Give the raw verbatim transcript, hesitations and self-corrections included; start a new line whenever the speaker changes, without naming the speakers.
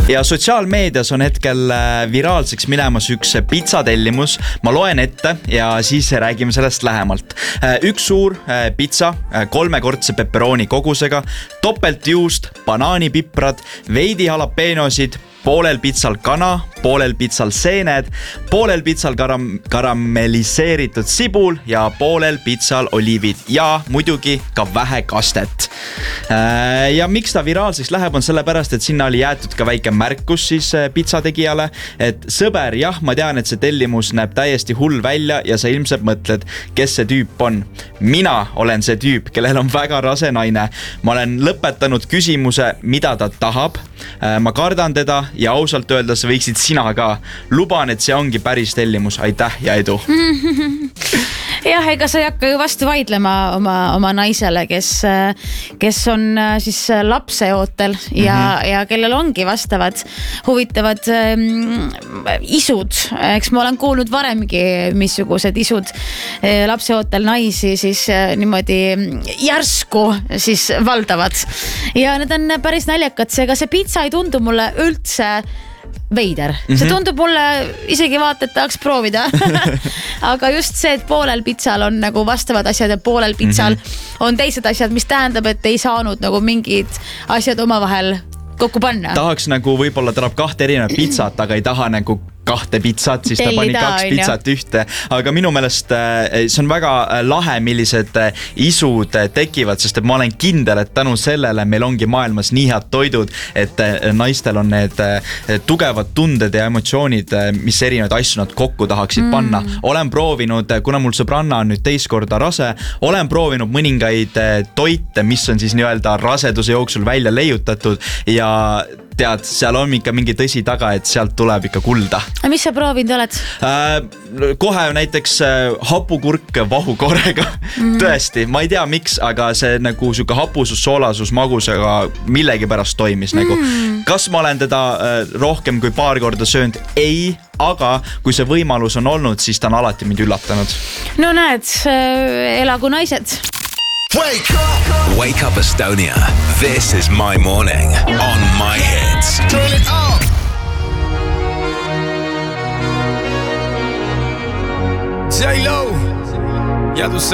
Ja sotsiaalmeedias on hetkel viraalseks minemas üks pizzatellimus. Ma loen ette ja siis räägime sellest lähemalt. Üks suur pizza, kolmekordse pepperoni kogusega, topeltjuust, banaanipiprad, veidi jalapenosid, poolel pizzal kana, poolel pizzal seened, poolel pizzal karam- karamelliseeritud sibul ja poolel pizzal oliivid ja muidugi ka vähe kastet. Ja miks ta viraalseks läheb on sellepärast, et sinna oli jäetud ka väike märkus siis pizzategijale, et sõber, jah, ma tean, et see tellimus näeb täiesti hull välja ja sa ilmselt mõtled, kes see tüüp on. Mina olen see tüüp, kellel on väga rase naine. Ma olen lõpetanud küsimuse, mida ta tahab. Ma kardan teda ja ausalt öeldes võiksid sina ka. Luban, et see ongi päris tellimus. Aitäh ja edu.
Jah, ega sa ei hakka ju vastu vaidlema oma, oma naisele, kes, kes on siis lapse ootel ja, mm-hmm. ja kellel ongi vastavad huvitavad ähm, isud. Eks ma olen kuulnud varemgi, missugused isud äh, lapse ootel naisi siis äh, niimoodi järsku siis valdavad. Ja need on päris naljakad, seega see pizza ei tundu mulle üldse veider. Mm-hmm. See tundub mulle isegi vaata, et tahaks proovida. Aga just see, et poolel pizzal on nagu vastavad asjad ja poolel pizzal mm-hmm. on teised asjad, mis tähendab, et ei saanud nagu mingid asjad omavahel kokku panna.
Tahaks nagu võib-olla tuleb kahte erinevat pizzat, aga ei taha nagu kahte pizzat, siis ta pani kaks pizzat ühte. Aga minu meelest see on väga lahe, millised isud tekivad, sest et ma olen kindel, et tänu sellele meil ongi maailmas nii head toidud, et naistel on need tugevad tunded ja emotsioonid, mis erinevaid asju nad kokku tahaksid mm. panna. Olen proovinud, kuna mul sõbranna on nüüd teist korda rase, olen proovinud mõningaid toite, mis on siis nii-öelda raseduse jooksul välja leiutatud ja tead, seal on ikka mingi tõsi taga, et sealt tuleb ikka kulda.
Mis sa proovinud oled?
Äh, kohe näiteks äh, hapukurk vahukorega. Mm. Tõesti, ma ei tea miks, aga see nagu suke hapusus, soolasus, magusega millegi pärast toimis. Mm. Nagu. Kas ma olen teda äh, rohkem kui paar korda söönud? Ei, aga kui see võimalus on olnud, siis ta on alati mind üllatanud.
No näed, äh, elagu naised.
Wake up! Wake up Estonia. This is my morning on my hits. Turn it up! J-Lo! Ja, du